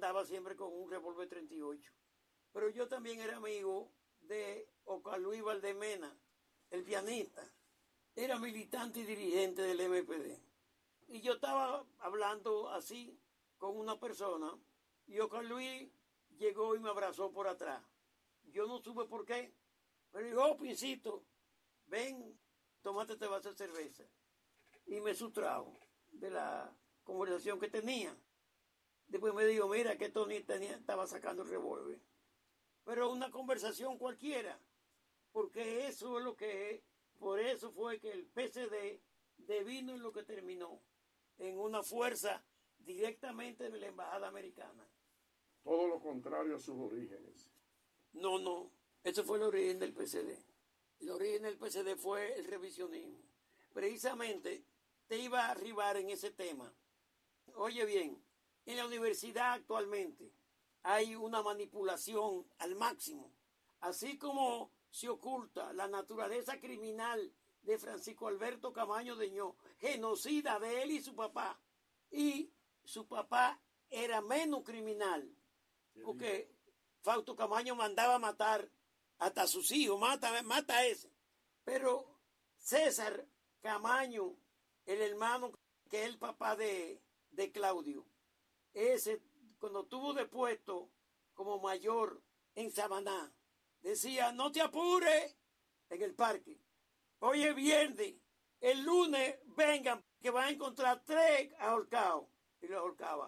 andaba siempre con un revólver 38. Pero yo también era amigo de Oscar Luis Valdemena, el pianista. Era militante y dirigente del MPD. Y yo estaba hablando así con una persona y Oscar Luis llegó y me abrazó por atrás. Yo no supe por qué, pero dijo, oh, Pincito, ven, tómate este vaso de cerveza. Y me sustrajo de la conversación que tenía. Después me dijo, mira que Tony estaba sacando el revólver. Pero una conversación cualquiera, porque eso es lo que es. Por eso fue que el PCD devino en lo que terminó, en una fuerza directamente de la embajada americana. Todo lo contrario a sus orígenes. No, ese fue el origen del PCD. El origen del PCD fue el revisionismo. Precisamente te iba a arribar en ese tema. Oye bien, en la universidad actualmente hay una manipulación al máximo, así como se oculta la naturaleza criminal de Francisco Alberto Camaño Deñó, genocida de él y su papá. Y su papá era menos criminal, porque Fausto Camaño mandaba matar hasta a sus hijos, mata a ese. Pero César Camaño, el hermano que es el papá de Claudio, ese cuando tuvo de puesto como mayor en Samaná, decía, no te apures en el parque. Hoy es viernes, el lunes vengan, que van a encontrar 3 ahorcados. Y lo ahorcaba.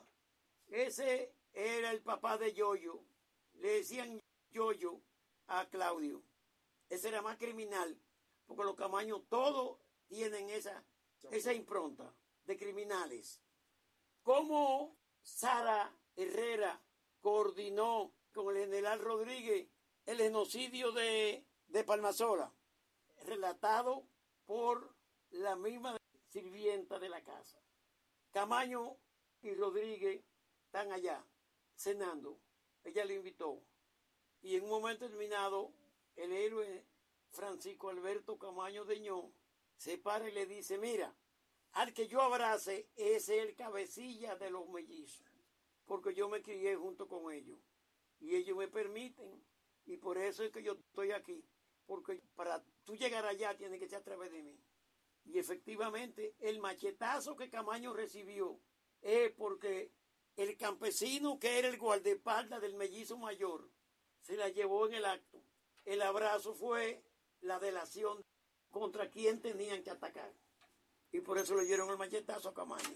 Ese era el papá de Yoyo. Le decían Yoyo a Claudio. Ese era más criminal, porque los Camaños todos tienen esa impronta de criminales. ¿Cómo Sara Herrera coordinó con el general Rodríguez el genocidio de Palmasola? Relatado por la misma sirvienta de la casa. Camaño y Rodríguez están allá cenando. Ella le invitó. Y en un momento determinado, el héroe Francisco Alberto Camaño Deñó se para y le dice, mira, al que yo abrace es el cabecilla de los mellizos, porque yo me crié junto con ellos y ellos me permiten, y por eso es que yo estoy aquí, porque para tú llegar allá tienes que ser a través de mí. Y efectivamente el machetazo que Camaño recibió es porque el campesino que era el guardaespaldas del mellizo mayor se la llevó en el acto. El abrazo fue la delación contra quien tenían que atacar. Y por eso le dieron el machetazo a Camaño.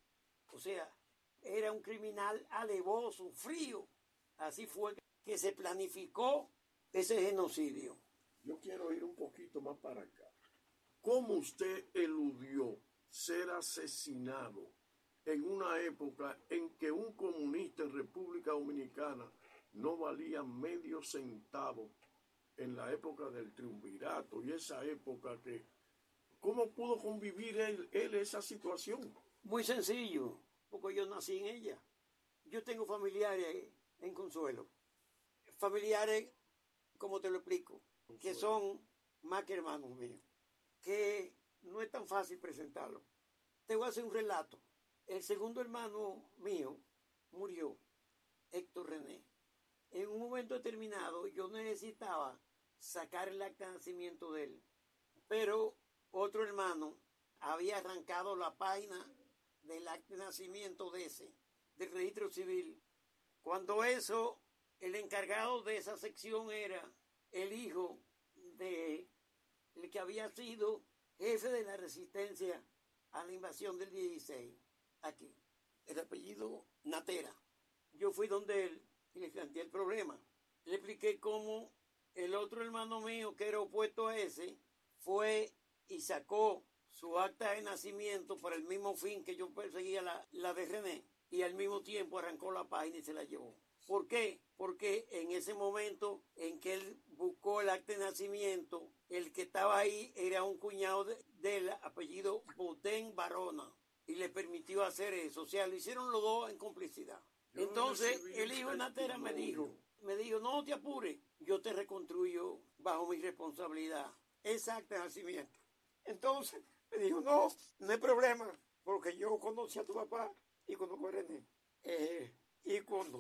O sea, era un criminal alevoso, frío. Así fue que se planificó ese genocidio. Yo quiero ir un poquito más para acá. ¿Cómo usted eludió ser asesinado en una época en que un comunista en República Dominicana no valía medio centavo, en la época del triunvirato y esa época que... ¿Cómo pudo convivir él esa situación? Muy sencillo, porque yo nací en ella. Yo tengo familiares en Consuelo. Familiares, como te lo explico, Consuelo, que son más que hermanos míos, que no es tan fácil presentarlo. Te voy a hacer un relato. El segundo hermano mío murió, Héctor René. En un momento determinado yo necesitaba sacar el acta de nacimiento de él, pero otro hermano había arrancado la página del acta de nacimiento de ese, del registro civil. Cuando eso, el encargado de esa sección era el hijo de el que había sido jefe de la resistencia a la invasión del 16, aquí, el apellido Natera. Yo fui donde él y le planteé el problema. Le expliqué cómo el otro hermano mío, que era opuesto a ese, fue y sacó su acta de nacimiento para el mismo fin que yo perseguía la de René, y al mismo tiempo arrancó la página y se la llevó. ¿Por qué? Porque en ese momento en que él buscó el acta de nacimiento, el que estaba ahí era un cuñado del apellido Botén Barona, y le permitió hacer eso. O sea, lo hicieron los dos en complicidad. Entonces el hijo de Natera me dijo, no te apures, yo te reconstruyo bajo mi responsabilidad esa acta de nacimiento. Entonces me dijo, no hay problema, porque yo conocí a tu papá y conozco a René. Y cuando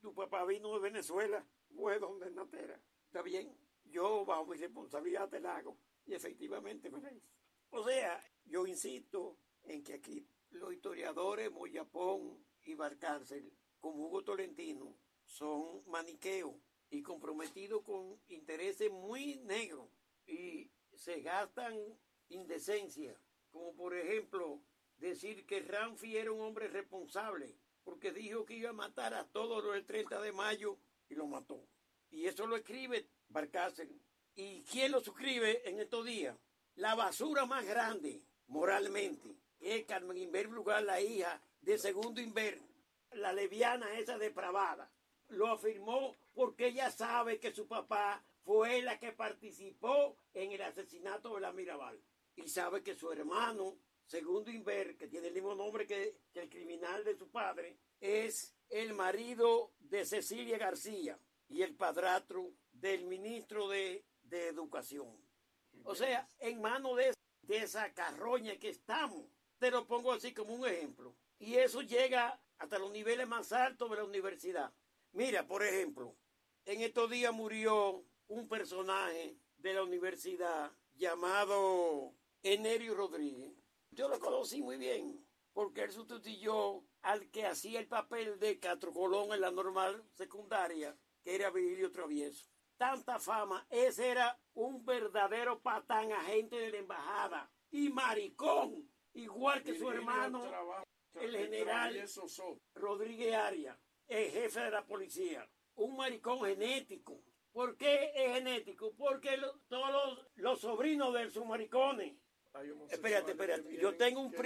tu papá vino de Venezuela, fue donde Natera. ¿Está bien? Yo bajo mi responsabilidad te la hago. Y efectivamente me la hizo. O sea, yo insisto en que aquí los historiadores Moyapón y Valcárcel, como Hugo Tolentino, son maniqueos y comprometidos con intereses muy negros y se gastan indecencia, como por ejemplo decir que Ramfi era un hombre responsable porque dijo que iba a matar a todos los del 30 de mayo y lo mató. Y eso lo escribe Valcárcel. ¿Y quién lo suscribe en estos días? La basura más grande moralmente es Carmen Inver Brugal, la hija de Segundo Inver, la leviana esa depravada. Lo afirmó porque ella sabe que su papá fue la que participó en el asesinato de la Mirabal. Y sabe que su hermano, Segundo Inver, que tiene el mismo nombre que el criminal de su padre, es el marido de Cecilia García y el padrastro del ministro de Educación. O sea, en manos de esa carroña que estamos. Te lo pongo así como un ejemplo. Y eso llega hasta los niveles más altos de la universidad. Mira, por ejemplo, en estos días murió un personaje de la universidad llamado Enerio Rodríguez. Yo lo conocí muy bien porque él sustituyó al que hacía el papel de Castro Colón en la normal secundaria, que era Virgilio Travieso. Tanta fama, ese era un verdadero patán, agente de la embajada y maricón, igual que su hermano, el general Rodríguez Arias, el jefe de la policía. Un maricón genético. ¿Por qué es genético? Porque todos los sobrinos de él son maricones. Espérate. Yo tengo un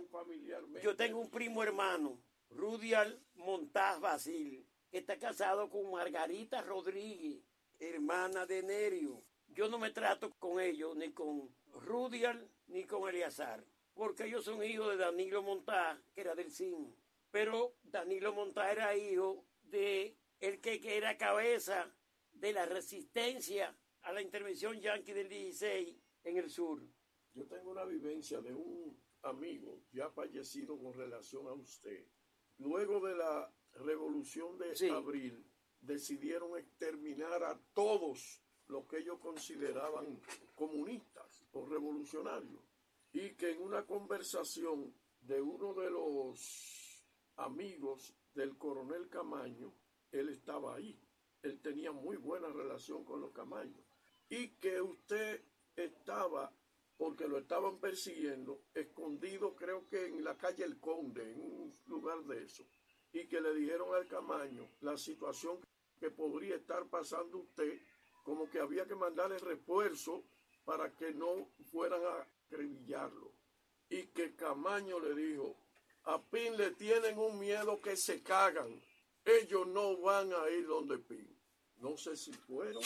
primo hermano, Rudial Montaz Basil, que está casado con Margarita Rodríguez, hermana de Nerio. Yo no me trato con ellos, ni con Rudial, ni con Eleazar, porque ellos son hijos de Danilo Montaz, que era del CIN. Pero Danilo Montaz era hijo de el que era cabeza de la resistencia a la intervención yanqui del 16 en el sur. Yo tengo una vivencia de un amigo ya fallecido con relación a usted. Luego de la revolución de abril, decidieron exterminar a todos los que ellos consideraban comunistas o revolucionarios. Y que en una conversación de uno de los amigos del coronel Camaño, él estaba ahí. Él tenía muy buena relación con los Camaños. Y que usted estaba, porque lo estaban persiguiendo, escondido creo que en la calle El Conde, en un lugar de eso. Y que le dijeron al Camaño la situación que podría estar pasando usted, como que había que mandarle refuerzo para que no fueran a acribillarlo. Y que Camaño le dijo, a Pin le tienen un miedo que se cagan. Ellos no van a ir donde Pin. No sé si fueron.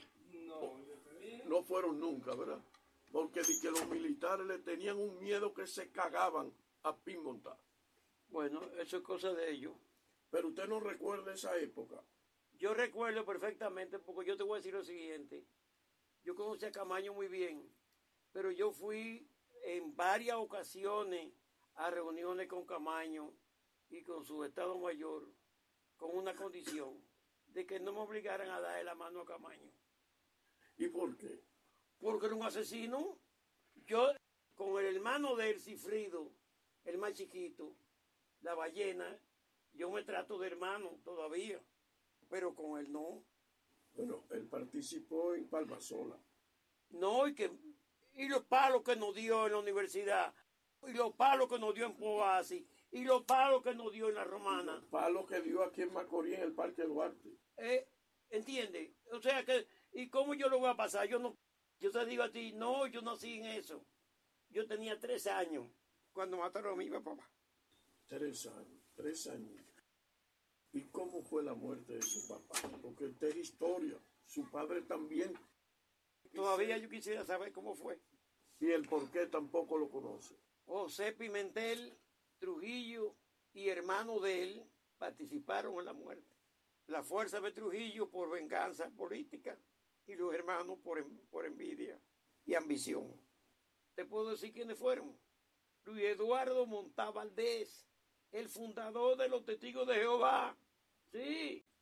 No fueron nunca, ¿verdad? Porque di que los militares le tenían un miedo que se cagaban a Pin Montaz. Bueno, eso es cosa de ellos. Pero usted no recuerda esa época. Yo recuerdo perfectamente, porque yo te voy a decir lo siguiente. Yo conocí a Camaño muy bien, pero yo fui en varias ocasiones a reuniones con Camaño y con su Estado Mayor, con una condición de que no me obligaran a darle la mano a Camaño. ¿Y por qué? Porque era un asesino. Yo, con el hermano de él, Cifrido, el más chiquito, la ballena, yo me trato de hermano todavía, pero con él no. Bueno, él participó en Palmasola. No, y los palos que nos dio en la universidad, y los palos que nos dio en Poasi, y los palos que nos dio en la Romana. Los palos que dio aquí en Macorís, en el Parque Duarte. ¿Entiendes? O sea que, ¿y cómo yo lo voy a pasar? Yo te digo a ti, no, yo nací en eso. Yo tenía 3 años cuando mataron a mi papá. 3 años. ¿Y cómo fue la muerte de su papá? Porque esta es historia. Su padre también. Todavía yo quisiera saber cómo fue. Y el por qué tampoco lo conoce. José Pimentel Trujillo y hermano de él participaron en la muerte. La fuerza de Trujillo por venganza política y los hermanos por envidia y ambición. ¿Te puedo decir quiénes fueron? Luis Eduardo Montá Valdés, el fundador de los Testigos de Jehová. Sí,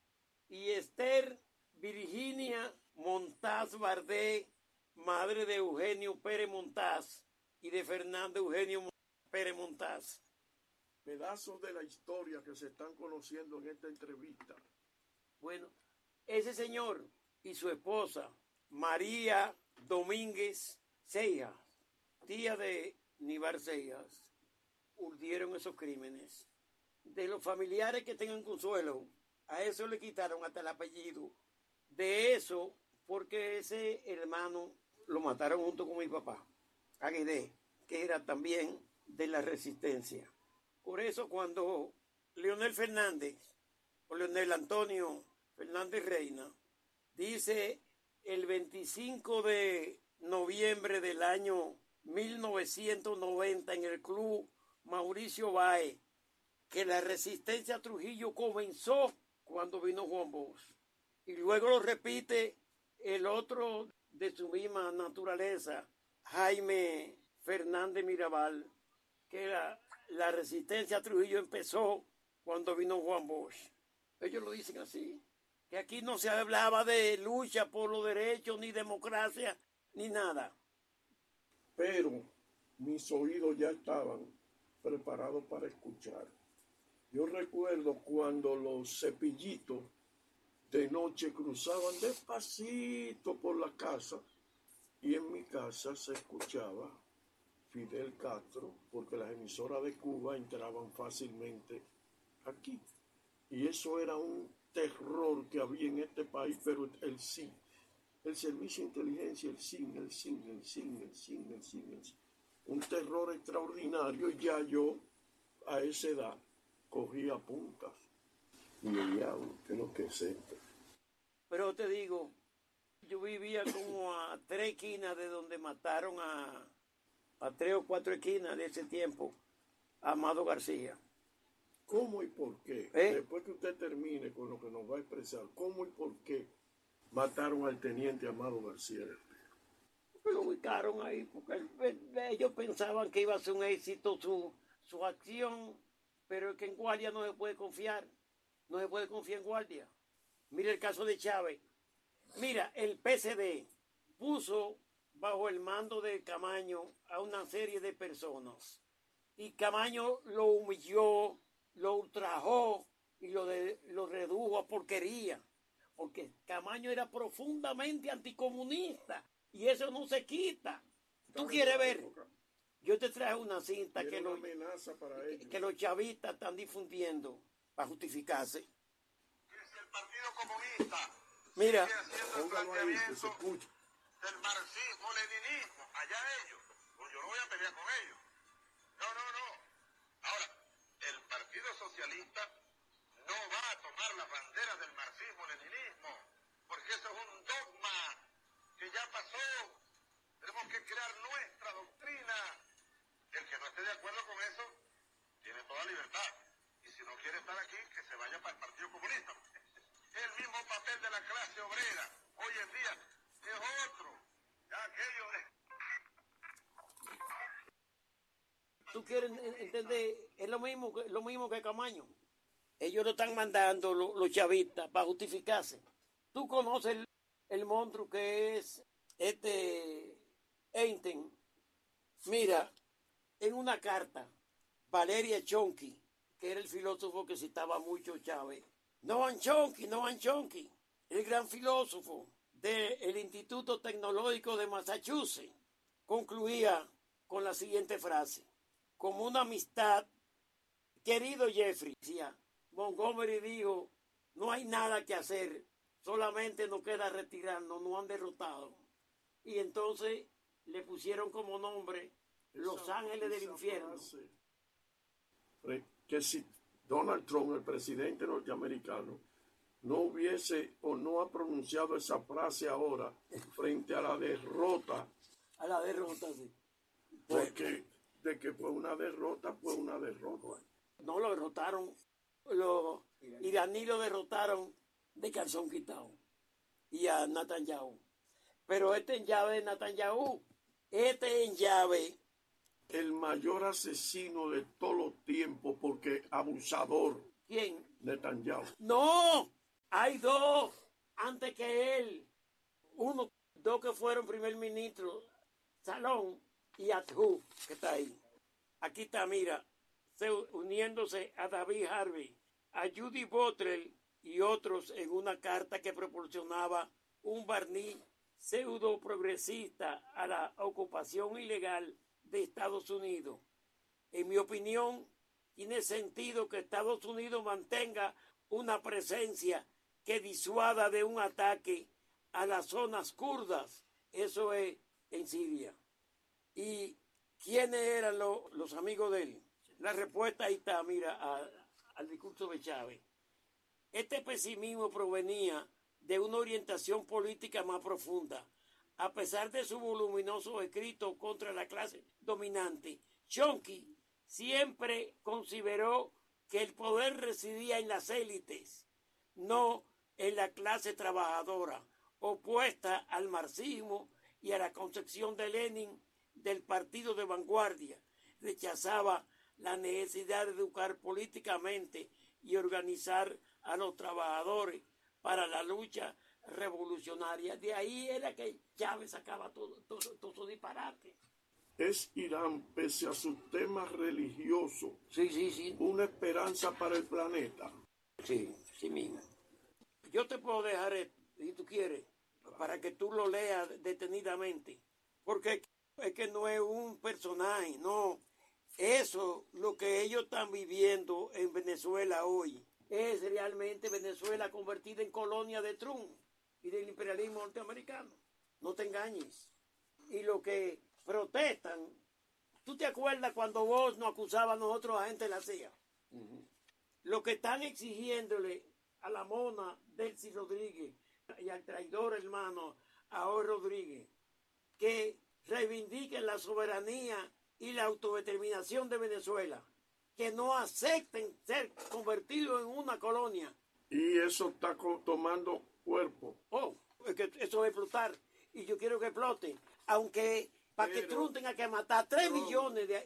y Esther Virginia Montaz Bardé, madre de Eugenio Pérez Montaz y de Fernando Eugenio Pérez Montaz. Pedazos de la historia que se están conociendo en esta entrevista. Bueno, ese señor y su esposa, María Domínguez Seijas, tía de Nivar Seijas, urdieron esos crímenes. De los familiares que tengan consuelo, a eso le quitaron hasta el apellido. De eso, porque ese hermano lo mataron junto con mi papá, Aguedé, que era también de la resistencia. Por eso cuando Leonel Fernández, o Leonel Antonio Fernández Reina, dice el 25 de noviembre del año 1990 en el Club Mauricio Báez, que la resistencia a Trujillo comenzó cuando vino Juan Bosch. Y luego lo repite el otro de su misma naturaleza, Jaime Fernández Mirabal, que la resistencia a Trujillo empezó cuando vino Juan Bosch. Ellos lo dicen así, que aquí no se hablaba de lucha por los derechos, ni democracia, ni nada. Pero mis oídos ya estaban preparados para escuchar. Yo recuerdo cuando los cepillitos de noche cruzaban despacito por la casa y en mi casa se escuchaba Fidel Castro, porque las emisoras de Cuba entraban fácilmente aquí. Y eso era un terror que había en este país, pero el SIN, el Servicio de Inteligencia, el SIN, un terror extraordinario. Ya yo, a esa edad, cogía puntas. Y el diablo, ¿qué es lo que es esto? Pero te digo, yo vivía como a 3 esquinas de donde mataron a 3 o 4 esquinas de ese tiempo, a Amado García. ¿Cómo y por qué? Después que usted termine con lo que nos va a expresar, ¿cómo y por qué mataron al teniente Amado García? Porque lo ubicaron ahí, porque ellos pensaban que iba a ser un éxito su acción, pero es que en Guardia no se puede confiar. No se puede confiar en Guardia. Mira el caso de Chávez. Mira, el PCD puso bajo el mando de Camaño a una serie de personas. Y Camaño lo humilló, lo ultrajó y lo redujo a porquería. Porque Camaño era profundamente anticomunista. Y eso no se quita. ¿Tú quieres ver? Yo te traje una cinta que los chavistas están difundiendo para justificarse. Si el Partido Comunista mira, sigue haciendo el planteamiento del marxismo-leninismo, allá ellos, pues yo no voy a pelear con ellos. No. Ahora, el Partido Socialista no va a tomar las banderas del marxismo-leninismo, porque eso es un dogma que ya pasó. Tenemos que crear nuestra doctrina. El que no esté de acuerdo con eso tiene toda libertad. Y si no quiere estar aquí, que se vaya para el Partido Comunista. El mismo papel de la clase obrera hoy en día es otro. Ya aquello de... ¿Tú quieres entender? Es lo mismo que Camaño. Ellos lo están mandando los chavistas para justificarse. Tú conoces el monstruo que es Einstein. Mira, en una carta, Valeria Chonqui, que era el filósofo que citaba mucho Chávez, Noam Chomsky, el gran filósofo del Instituto Tecnológico de Massachusetts, concluía con la siguiente frase: como una amistad, querido Jeffrey, decía, Montgomery dijo, no hay nada que hacer, solamente nos queda retirarnos, nos han derrotado. Y entonces le pusieron como nombre Los Ángeles del Infierno. Que si Donald Trump, el presidente norteamericano, no hubiese o no ha pronunciado esa frase ahora frente a la derrota. A la derrota, sí. Porque de que fue una derrota. No lo derrotaron. Los iraníes lo derrotaron de calzón quitado. Y a Netanyahu. Pero en llave de Netanyahu. En llave. El mayor asesino de todos los tiempos, porque abusador. ¿Quién? Netanyahu. No, hay dos antes que él, dos que fueron primer ministro, Salón y Athu, que está ahí. Aquí está, mira, uniéndose a David Harvey, a Judy Butler y otros en una carta que proporcionaba un barniz pseudo progresista a la ocupación ilegal de Estados Unidos. En mi opinión, tiene sentido que Estados Unidos mantenga una presencia que disuada de un ataque a las zonas kurdas, eso es en Siria. ¿Y quiénes eran los amigos de él? La respuesta ahí está, mira, al discurso de Chávez. Este pesimismo provenía de una orientación política más profunda. A pesar de su voluminoso escrito contra la clase dominante, Chomsky siempre consideró que el poder residía en las élites, no en la clase trabajadora, opuesta al marxismo y a la concepción de Lenin del partido de vanguardia. Rechazaba la necesidad de educar políticamente y organizar a los trabajadores para la lucha revolucionaria. De ahí era que Chávez sacaba todo su disparate. ¿Es Irán, pese a sus temas religiosos, Sí. una esperanza para el planeta? Sí mismo. Yo te puedo dejar esto, si tú quieres, para que tú lo leas detenidamente, porque es que no es un personaje, no. Eso, lo que ellos están viviendo en Venezuela hoy, es realmente Venezuela convertida en colonia de Trump y del imperialismo norteamericano. No te engañes. Y lo que protestan, ¿tú te acuerdas cuando vos nos acusabas a nosotros, agentes de la CIA? Uh-huh. Lo que están exigiéndole a la mona Delcy Rodríguez y al traidor hermano Aoy Rodríguez, que reivindiquen la soberanía y la autodeterminación de Venezuela, que no acepten ser convertidos en una colonia. Y eso está tomando cuerpo. Es que eso va a explotar. Y yo quiero que explote. Aunque para que Trump tenga que matar 3 millones de...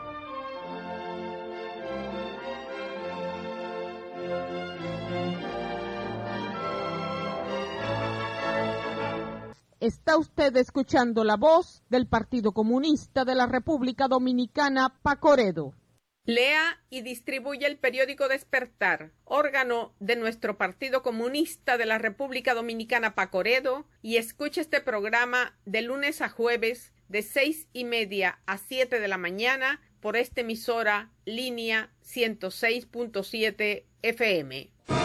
Está usted escuchando la voz del Partido Comunista de la República Dominicana, Pacoredo. Lea y distribuye el periódico Despertar, órgano de nuestro Partido Comunista de la República Dominicana, Pacoredo, y escuche este programa de lunes a jueves de 6:30 a 7 de la mañana por esta emisora línea 106.7 FM.